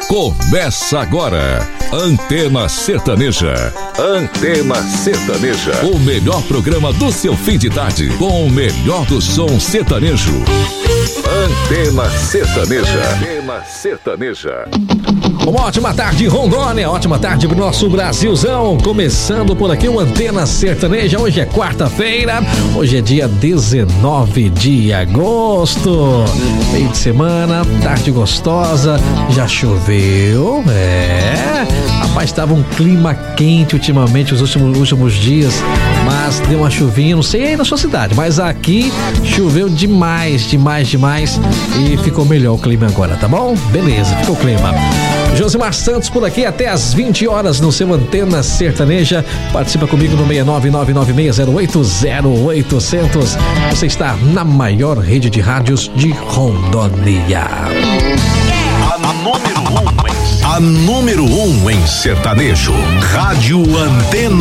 Começa agora, Antena Sertaneja. Antena Sertaneja. O melhor programa do seu fim de tarde, com o melhor do som sertanejo. Antena Sertaneja. Antena Sertaneja. Uma ótima tarde, Rondônia, ótima tarde pro nosso Brasilzão, começando por aqui o Antena Sertaneja. Hoje é quarta-feira, hoje é dia 19 de agosto, meio de semana, tarde gostosa, já choveu, rapaz, estava um clima quente ultimamente, os últimos dias, mas deu uma chuvinha, não sei aí na sua cidade, mas aqui choveu demais e ficou melhor o clima agora, tá bom? Beleza, ficou o clima. Josimar Santos por aqui até às 20 horas no seu Antena Sertaneja. Participa comigo no 69996080800. Você está na maior rede de rádios de Rondônia. A número 1 em sertanejo. Rádio Antena